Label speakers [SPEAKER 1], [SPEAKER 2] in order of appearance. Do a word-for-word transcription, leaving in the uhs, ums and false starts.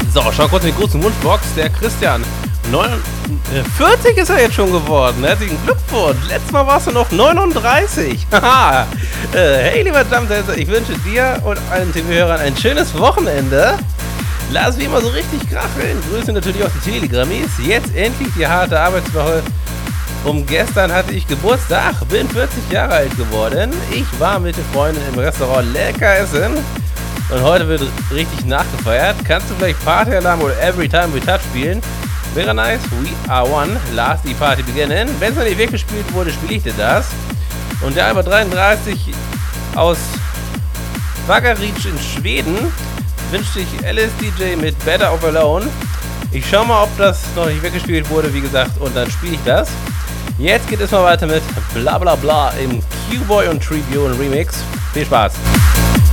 [SPEAKER 1] So, schau kurz in die große Wunschbox. Der Christian, neunundvierzig ist er jetzt schon geworden. Herzlichen Glückwunsch. Letztes Mal warst du noch neununddreißig. Haha. äh, hey, lieber Jumptester, ich wünsche dir und allen T V-Hörern ein schönes Wochenende. Lass wie immer so richtig kracheln. Grüße natürlich auch die Telegrammis. Jetzt endlich die harte Arbeitswoche. Um gestern hatte ich Geburtstag, bin vierzig Jahre alt geworden. Ich war mit den Freunden im Restaurant lecker essen. Und heute wird richtig nachgefeiert. Kannst du vielleicht Party Alarm oder Every Time We Touch spielen? Wäre nice. We are one. Lass die Party beginnen. Wenn es noch nicht weggespielt wurde, spiele ich dir das. Und der Albert dreiunddreißig aus Vagaric in Schweden wünscht sich L S D J mit Better Off Alone. Ich schau mal, ob das noch nicht weggespielt wurde, wie gesagt, und dann spiele ich das. Jetzt geht es mal weiter mit Bla Bla Bla im Q-Boy und Tribune Remix. Viel Spaß!